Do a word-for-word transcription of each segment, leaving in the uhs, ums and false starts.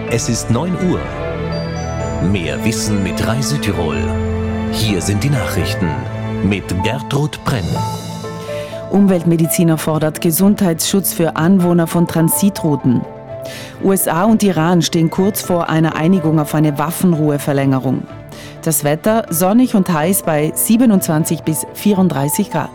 Es ist neun Uhr. Mehr Wissen mit Reis Südtirol. Hier sind die Nachrichten mit Gertrud Brenn. Umweltmediziner fordert Gesundheitsschutz für Anwohner von Transitrouten. U S A und Iran stehen kurz vor einer Einigung auf eine Waffenruheverlängerung. Das Wetter sonnig und heiß bei siebenundzwanzig bis vierunddreißig Grad.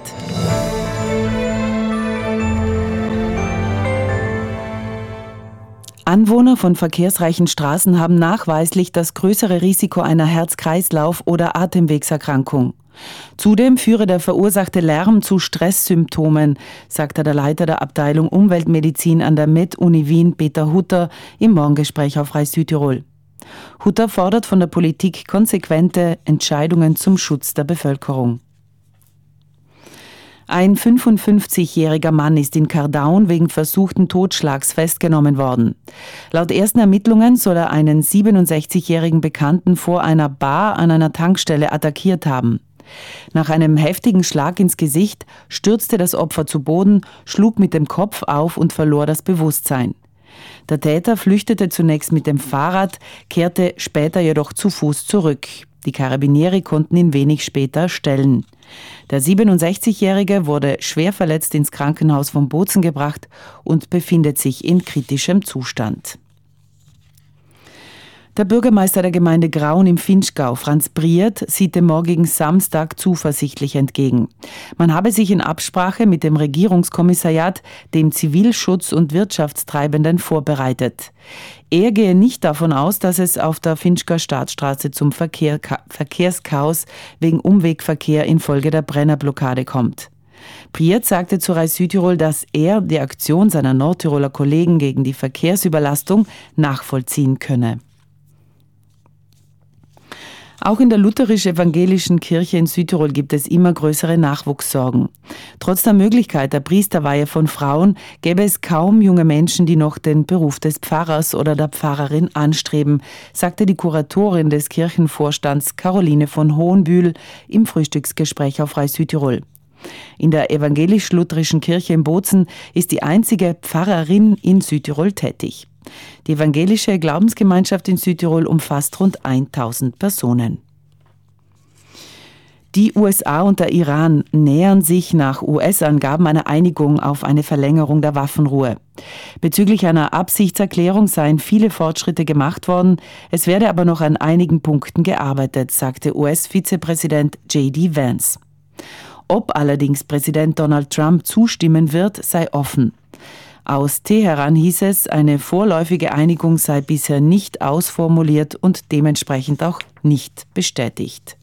Anwohner von verkehrsreichen Straßen haben nachweislich das größere Risiko einer Herz-Kreislauf- oder Atemwegserkrankung. Zudem führe der verursachte Lärm zu Stresssymptomen, sagte der Leiter der Abteilung Umweltmedizin an der Med-Uni Wien, Peter Hutter, im Morgengespräch auf Reis Südtirol. Hutter fordert von der Politik konsequente Entscheidungen zum Schutz der Bevölkerung. Ein fünfundfünfzigjähriger Mann ist in Cardaun wegen versuchten Totschlags festgenommen worden. Laut ersten Ermittlungen soll er einen siebenundsechzigjährigen Bekannten vor einer Bar an einer Tankstelle attackiert haben. Nach einem heftigen Schlag ins Gesicht stürzte das Opfer zu Boden, schlug mit dem Kopf auf und verlor das Bewusstsein. Der Täter flüchtete zunächst mit dem Fahrrad, kehrte später jedoch zu Fuß zurück. Die Karabinieri konnten ihn wenig später stellen. Der siebenundsechzigjährige wurde schwer verletzt ins Krankenhaus von Bozen gebracht und befindet sich in kritischem Zustand. Der Bürgermeister der Gemeinde Graun im Vinschgau, Franz Briert, sieht dem morgigen Samstag zuversichtlich entgegen. Man habe sich in Absprache mit dem Regierungskommissariat, dem Zivilschutz und Wirtschaftstreibenden vorbereitet. Er gehe nicht davon aus, dass es auf der Vinschger Staatsstraße zum Verkehr, Verkehrschaos wegen Umwegverkehr infolge der Brennerblockade kommt. Briert sagte zu Reis Südtirol, dass er die Aktion seiner Nordtiroler Kollegen gegen die Verkehrsüberlastung nachvollziehen könne. Auch in der lutherisch-evangelischen Kirche in Südtirol gibt es immer größere Nachwuchssorgen. Trotz der Möglichkeit der Priesterweihe von Frauen gäbe es kaum junge Menschen, die noch den Beruf des Pfarrers oder der Pfarrerin anstreben, sagte die Kuratorin des Kirchenvorstands Caroline von Hohenbühl im Frühstücksgespräch auf Reis Südtirol. In der evangelisch-lutherischen Kirche in Bozen ist die einzige Pfarrerin in Südtirol tätig. Die evangelische Glaubensgemeinschaft in Südtirol umfasst rund tausend Personen. Die U S A und der Iran nähern sich nach U S-Angaben einer Einigung auf eine Verlängerung der Waffenruhe. Bezüglich einer Absichtserklärung seien viele Fortschritte gemacht worden, es werde aber noch an einigen Punkten gearbeitet, sagte U S-Vizepräsident J D Vance. Ob allerdings Präsident Donald Trump zustimmen wird, sei offen. Aus Teheran hieß es, eine vorläufige Einigung sei bisher nicht ausformuliert und dementsprechend auch nicht bestätigt.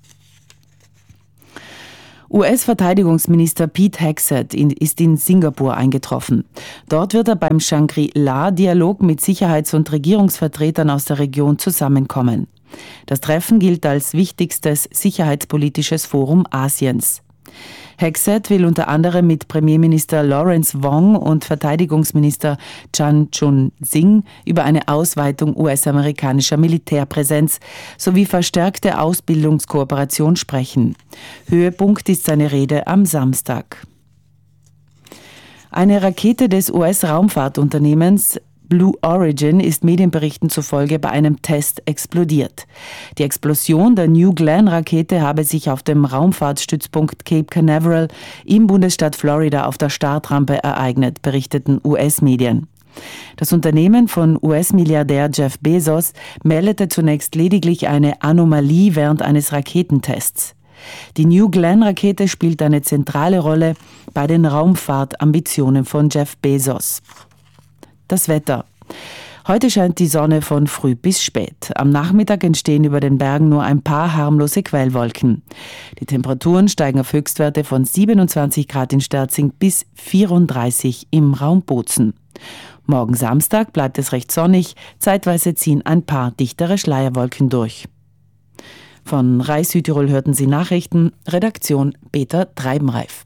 U S-Verteidigungsminister Pete Hegseth ist in Singapur eingetroffen. Dort wird er beim Shangri-La-Dialog mit Sicherheits- und Regierungsvertretern aus der Region zusammenkommen. Das Treffen gilt als wichtigstes sicherheitspolitisches Forum Asiens. Hegseth will unter anderem mit Premierminister Lawrence Wong und Verteidigungsminister Chan Chun-Sing über eine Ausweitung U S-amerikanischer Militärpräsenz sowie verstärkte Ausbildungskooperation sprechen. Höhepunkt ist seine Rede am Samstag. Eine Rakete des U S-Raumfahrtunternehmens Blue Origin ist Medienberichten zufolge bei einem Test explodiert. Die Explosion der New Glenn-Rakete habe sich auf dem Raumfahrtstützpunkt Cape Canaveral im Bundesstaat Florida auf der Startrampe ereignet, berichteten U S-Medien. Das Unternehmen von U S-Milliardär Jeff Bezos meldete zunächst lediglich eine Anomalie während eines Raketentests. Die New Glenn-Rakete spielt eine zentrale Rolle bei den Raumfahrtambitionen von Jeff Bezos. Das Wetter. Heute scheint die Sonne von früh bis spät. Am Nachmittag entstehen über den Bergen nur ein paar harmlose Quellwolken. Die Temperaturen steigen auf Höchstwerte von siebenundzwanzig Grad in Sterzing bis vierunddreißig im Raum Bozen. Morgen Samstag bleibt es recht sonnig, zeitweise ziehen ein paar dichtere Schleierwolken durch. Von Reis Südtirol hörten Sie Nachrichten, Redaktion Peter Treibenreif.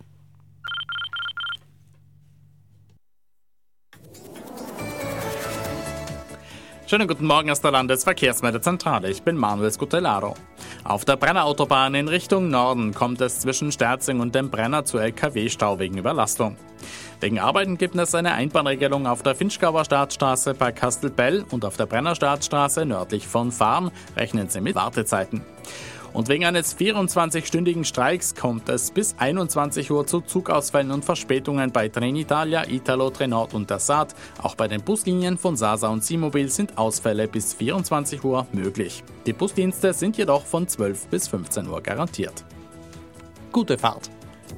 Schönen guten Morgen aus der Landesverkehrsmeldezentrale. Ich bin Manuel Scutellaro. Auf der Brennerautobahn in Richtung Norden kommt es zwischen Sterzing und dem Brenner zu L K W-Stau wegen Überlastung. Wegen Arbeiten gibt es eine Einbahnregelung auf der Finchgauer Staatsstraße bei Kastelbell und auf der Brenner Staatsstraße nördlich von Farm. Rechnen Sie mit Wartezeiten. Und wegen eines vierundzwanzigstündigen Streiks kommt es bis einundzwanzig Uhr zu Zugausfällen und Verspätungen bei Trenitalia, Italo, Trenord und der Saat. Auch bei den Buslinien von Sasa und Simobil sind Ausfälle bis vierundzwanzig Uhr möglich. Die Busdienste sind jedoch von zwölf bis fünfzehn Uhr garantiert. Gute Fahrt!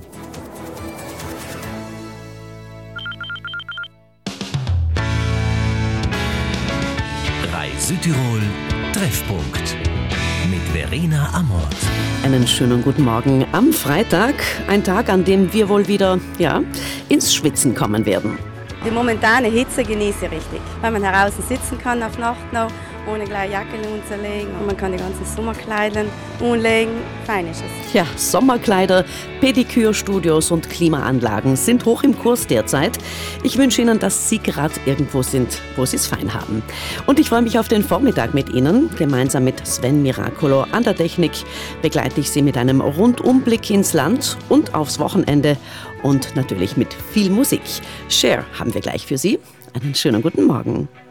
Südtirol Treffpunkt mit Verena Amort. Einen schönen guten Morgen am Freitag. Ein Tag, an dem wir wohl wieder ja, ins Schwitzen kommen werden. Die momentane Hitze genieße ich richtig, weil man draußen sitzen kann auf Nacht noch, ohne gleich Jacke umzulegen. Und man kann die ganzen Sommerkleider umlegen. Fein ist es. Ja, Sommerkleider, Pedikürstudios und Klimaanlagen sind hoch im Kurs derzeit. Ich wünsche Ihnen, dass Sie gerade irgendwo sind, wo Sie es fein haben. Und ich freue mich auf den Vormittag mit Ihnen. Gemeinsam mit Sven Miracolo an der Technik begleite ich Sie mit einem Rundumblick ins Land und aufs Wochenende. Und natürlich mit viel Musik. Cher haben wir gleich für Sie. Einen schönen guten Morgen.